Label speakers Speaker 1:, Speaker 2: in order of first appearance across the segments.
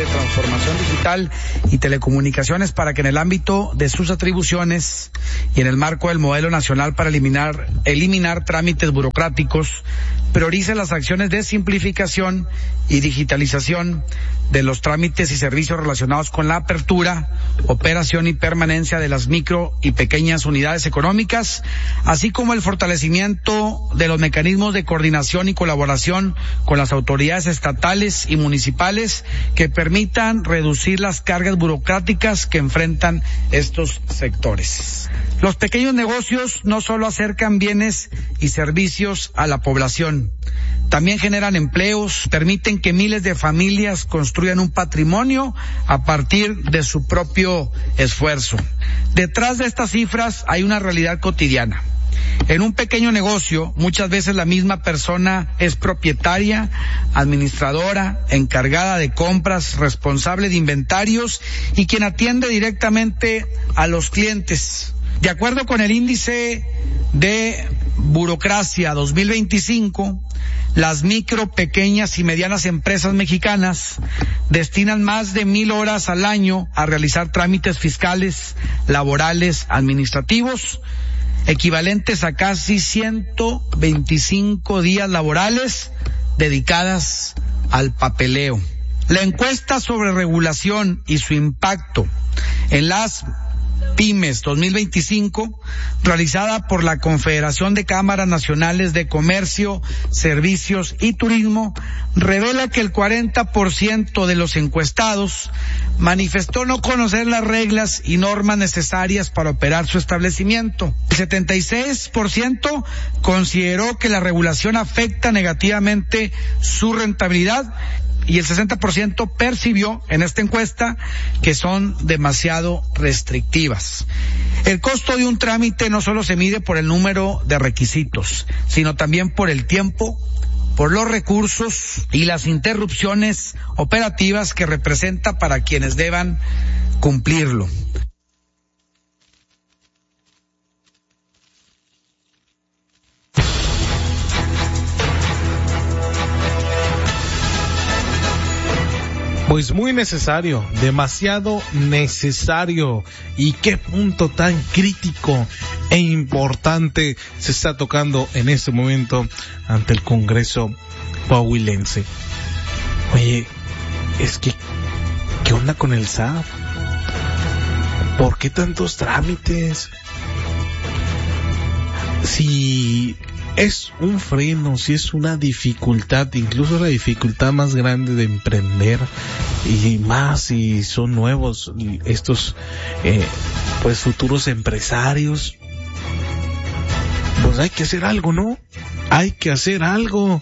Speaker 1: Transformación Digital y Telecomunicaciones para que en el ámbito de sus atribuciones y en el marco del modelo nacional para eliminar trámites burocráticos, priorice las acciones de simplificación y digitalización de los trámites y servicios relacionados con la apertura, operación y permanencia de las micro y pequeñas unidades económicas, así como el fortalecimiento de los mecanismos de coordinación y colaboración con las autoridades estatales y municipales que permitan reducir las cargas burocráticas que enfrentan estos sectores. Los pequeños negocios no solo acercan bienes y servicios a la población, también generan empleos, permiten que miles de familias construyan un patrimonio a partir de su propio esfuerzo. Detrás de estas cifras hay una realidad cotidiana. En un pequeño negocio, muchas veces la misma persona es propietaria, administradora, encargada de compras, responsable de inventarios y quien atiende directamente a los clientes. De acuerdo con el índice de burocracia 2025, las micro, pequeñas y medianas empresas mexicanas destinan más de 1,000 horas al año a realizar trámites fiscales, laborales, administrativos, equivalentes a casi 125 días laborales dedicadas al papeleo. La encuesta sobre regulación y su impacto en las pymes 2025, realizada por la Confederación de Cámaras Nacionales de Comercio, Servicios y Turismo, revela que el 40% de los encuestados manifestó no conocer las reglas y normas necesarias para operar su establecimiento. El 76% consideró que la regulación afecta negativamente su rentabilidad y el 60% percibió en esta encuesta que son demasiado restrictivas. El costo de un trámite no solo se mide por el número de requisitos, sino también por el tiempo, por los recursos y las interrupciones operativas que representa para quienes deban cumplirlo.
Speaker 2: Pues muy necesario, demasiado necesario. Y qué punto tan crítico e importante se está tocando en este momento ante el Congreso coahuilense. Oye, es que, ¿qué onda con el SAT? ¿Por qué tantos trámites? Si es un freno, si es una dificultad, incluso la dificultad más grande de emprender, y más si son nuevos estos pues futuros empresarios, pues hay que hacer algo, ¿no? Hay que hacer algo.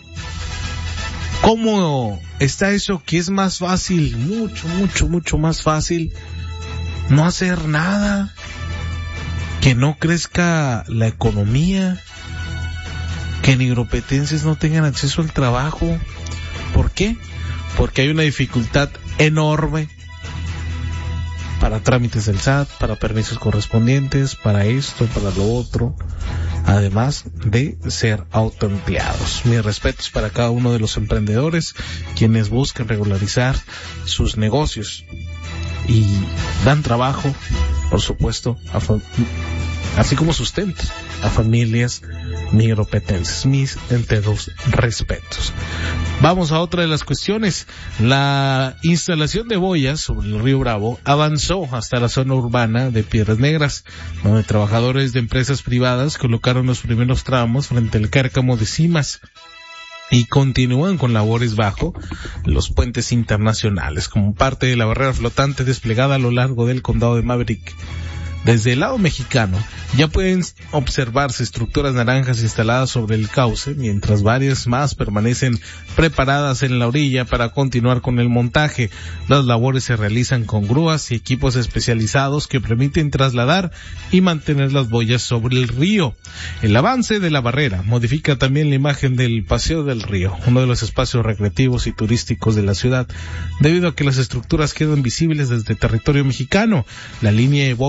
Speaker 2: ¿Cómo está eso que es más fácil, mucho más fácil no hacer nada, que no crezca la economía, que nigropetenses no tengan acceso al trabajo? ¿Por qué? Porque hay una dificultad enorme para trámites del SAT, para permisos correspondientes, para esto, para lo otro, además de ser autoempleados. Mis respetos para cada uno de los emprendedores quienes buscan regularizar sus negocios y dan trabajo, por supuesto, así como sustento a familias nigropetenses. Mis enteros respetos. Vamos a otra de las cuestiones. La instalación de boyas sobre el río Bravo avanzó hasta la zona urbana de Piedras Negras, donde trabajadores de empresas privadas colocaron los primeros tramos frente al cárcamo de Cimas y continúan con labores bajo los puentes internacionales como parte de la barrera flotante desplegada a lo largo del condado de Maverick. Desde el lado mexicano ya pueden observarse estructuras naranjas instaladas sobre el cauce, mientras varias más permanecen preparadas en la orilla para continuar con el montaje. Las labores se realizan con grúas y equipos especializados que permiten trasladar y mantener las boyas sobre el río. El avance de la barrera modifica también la imagen del Paseo del Río, uno de los espacios recreativos y turísticos de la ciudad, debido a que las estructuras quedan visibles desde territorio mexicano. La línea de boyas se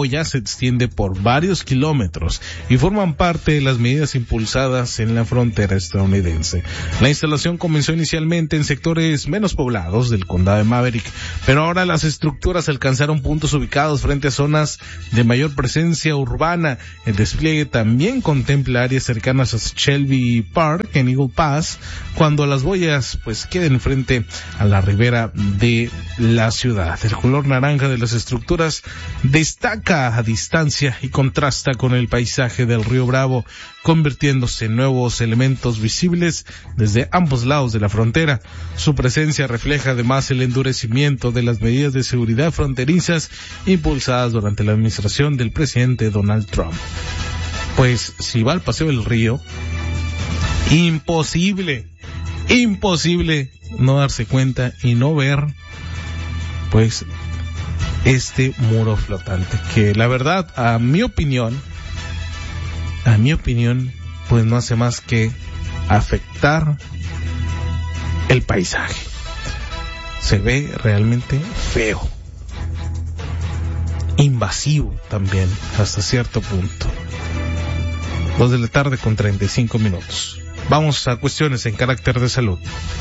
Speaker 2: extiende por varios kilómetros y forman parte de las medidas impulsadas en la frontera estadounidense. La instalación comenzó inicialmente en sectores menos poblados del condado de Maverick, pero ahora las estructuras alcanzaron puntos ubicados frente a zonas de mayor presencia urbana. El despliegue también contempla áreas cercanas a Shelby Park en Eagle Pass, cuando las boyas queden frente a la ribera de la ciudad. El color naranja de las estructuras destaca a distancia y contrasta con el paisaje del río Bravo, convirtiéndose en nuevos elementos visibles desde ambos lados de la frontera. Su presencia refleja además el endurecimiento de las medidas de seguridad fronterizas impulsadas durante la administración del presidente Donald Trump. Pues si va al Paseo del Río, imposible no darse cuenta y no ver este muro flotante, que la verdad, a mi opinión, no hace más que afectar el paisaje. Se ve realmente feo, invasivo también, hasta cierto punto. 2:35 p.m. Vamos a cuestiones en carácter de salud.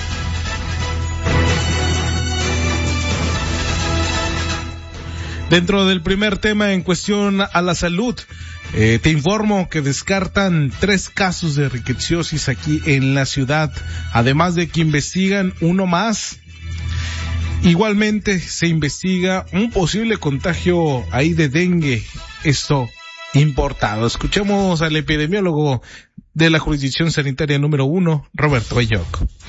Speaker 2: Dentro del primer tema en cuestión a la salud, te informo que descartan 3 casos de riqueciosis aquí en la ciudad, además de que investigan uno más. Igualmente se investiga un posible contagio ahí de dengue, esto importado. Escuchemos al epidemiólogo de la jurisdicción sanitaria número 1, Roberto Belloc.